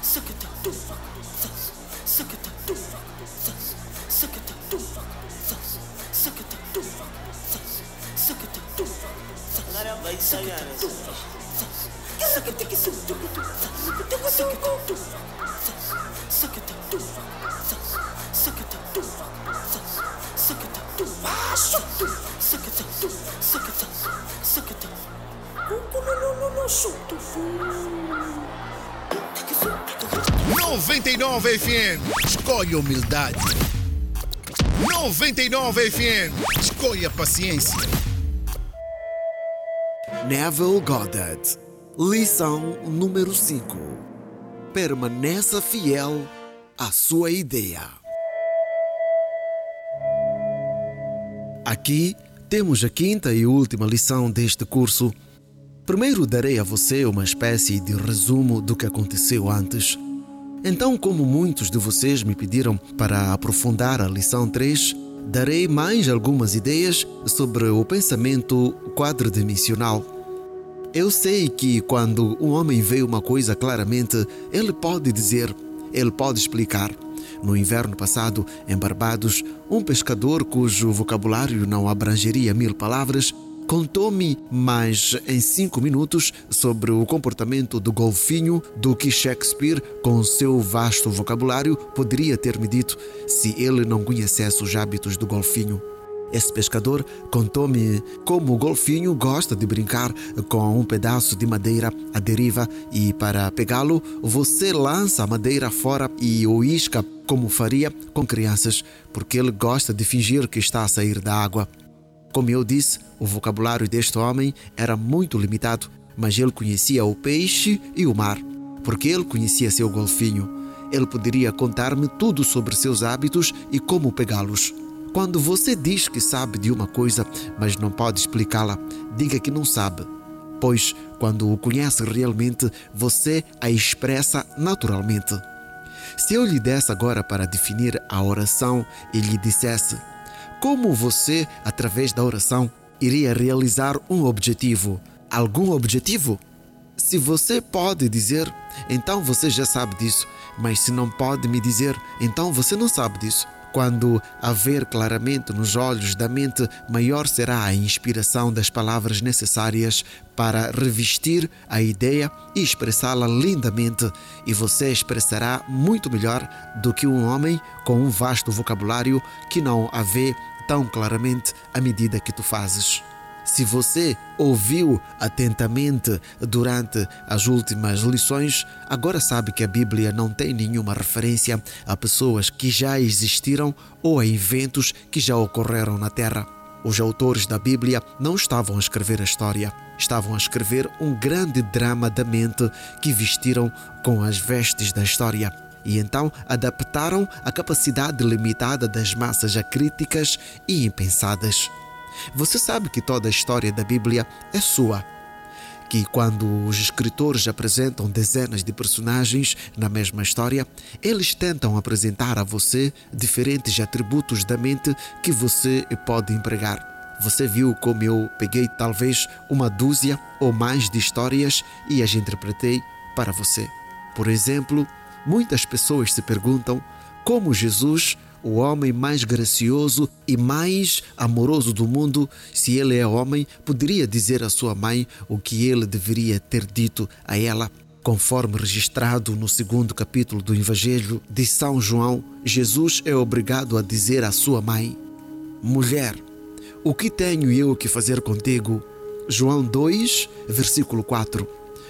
Agora vai ensaiar não, 99 FM, escolhe humildade. 99 FM, escolhe a paciência. Neville Goddard. Lição número 5. Permaneça fiel à sua ideia. Aqui temos a quinta e última lição deste curso. Primeiro darei a você uma espécie de resumo do que aconteceu antes. Então, como muitos de vocês me pediram para aprofundar a lição 3, darei mais algumas ideias sobre o pensamento quadridimensional. Eu sei que quando um homem vê uma coisa claramente, ele pode dizer, ele pode explicar. No inverno passado, em Barbados, um pescador cujo vocabulário não abrangeria 1000 palavras contou-me mais em 5 minutos sobre o comportamento do golfinho do que Shakespeare, com seu vasto vocabulário, poderia ter me dito se ele não conhecesse os hábitos do golfinho. Esse pescador contou-me como o golfinho gosta de brincar com um pedaço de madeira à deriva e, para pegá-lo, você lança a madeira fora e o isca como faria com crianças, porque ele gosta de fingir que está a sair da água. Como eu disse, o vocabulário deste homem era muito limitado, mas ele conhecia o peixe e o mar, porque ele conhecia seu golfinho. Ele poderia contar-me tudo sobre seus hábitos e como pegá-los. Quando você diz que sabe de uma coisa, mas não pode explicá-la, diga que não sabe, pois quando o conhece realmente, você a expressa naturalmente. Se eu lhe desse agora para definir a oração e lhe dissesse como você, através da oração, iria realizar um objetivo, algum objetivo? Se você pode dizer, então você já sabe disso, mas se não pode me dizer, então você não sabe disso. Quando a ver claramente nos olhos da mente, maior será a inspiração das palavras necessárias para revestir a ideia e expressá-la lindamente, e você expressará muito melhor do que um homem com um vasto vocabulário que não a vê tão claramente à medida que tu fazes. Se você ouviu atentamente durante as últimas lições, agora sabe que a Bíblia não tem nenhuma referência a pessoas que já existiram ou a eventos que já ocorreram na Terra. Os autores da Bíblia não estavam a escrever a história, estavam a escrever um grande drama da mente que vestiram com as vestes da história. E então adaptaram a capacidade limitada das massas a críticas e impensadas. Você sabe que toda a história da Bíblia é sua, que quando os escritores apresentam dezenas de personagens na mesma história, eles tentam apresentar a você diferentes atributos da mente que você pode empregar. Você viu como eu peguei talvez uma dúzia ou mais de histórias e as interpretei para você. Por exemplo, muitas pessoas se perguntam como Jesus, o homem mais gracioso e mais amoroso do mundo, se ele é homem, poderia dizer à sua mãe o que ele deveria ter dito a ela. Conforme registrado no 2º capítulo do Evangelho de São João, Jesus é obrigado a dizer à sua mãe: mulher, o que tenho eu que fazer contigo? João 2, versículo 4.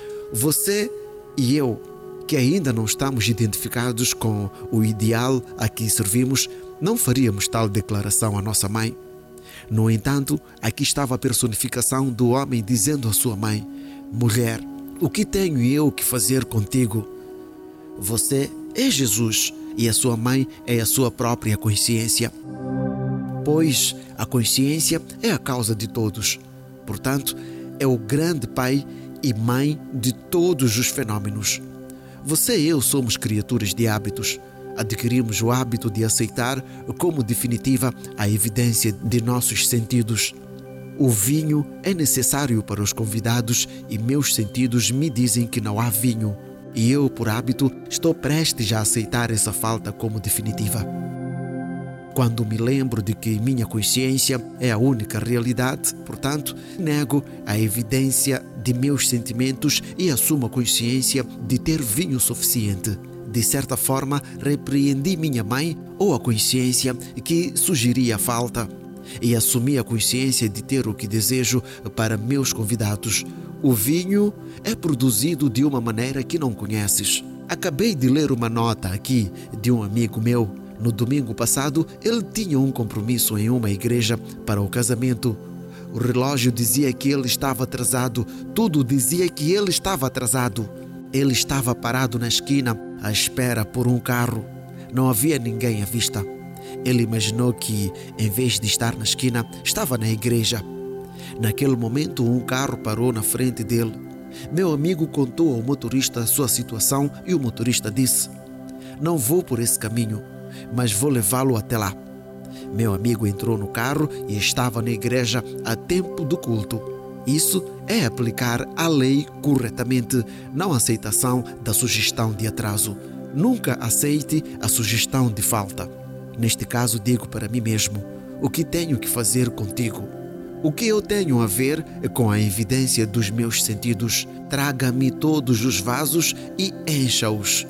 Você e eu, que ainda não estamos identificados com o ideal a que servimos, não faríamos tal declaração à nossa mãe. No entanto, aqui estava a personificação do homem dizendo à sua mãe: mulher, o que tenho eu que fazer contigo? Você é Jesus e a sua mãe é a sua própria consciência. Pois a consciência é a causa de todos. Portanto, é o grande pai e mãe de todos os fenômenos. Você e eu somos criaturas de hábitos. Adquirimos o hábito de aceitar como definitiva a evidência de nossos sentidos. O vinho é necessário para os convidados e meus sentidos me dizem que não há vinho. E eu, por hábito, estou prestes a aceitar essa falta como definitiva. Quando me lembro de que minha consciência é a única realidade, portanto, nego a evidência de meus sentimentos e assumo a consciência de ter vinho suficiente. De certa forma, repreendi minha mãe ou a consciência que sugeria a falta e assumi a consciência de ter o que desejo para meus convidados. O vinho é produzido de uma maneira que não conheces. Acabei de ler uma nota aqui de um amigo meu. No domingo passado, ele tinha um compromisso em uma igreja para o casamento. O relógio dizia que ele estava atrasado. Tudo dizia que ele estava atrasado. Ele estava parado na esquina, à espera por um carro. Não havia ninguém à vista. Ele imaginou que, em vez de estar na esquina, estava na igreja. Naquele momento, um carro parou na frente dele. Meu amigo contou ao motorista a sua situação e o motorista disse: "Não vou por esse caminho, mas vou levá-lo até lá." Meu amigo entrou no carro e estava na igreja a tempo do culto. Isso é aplicar a lei corretamente, não a aceitação da sugestão de atraso. Nunca aceite a sugestão de falta. Neste caso, digo para mim mesmo: o que tenho que fazer contigo? O que eu tenho a ver com a evidência dos meus sentidos? Traga-me todos os vasos e encha-os.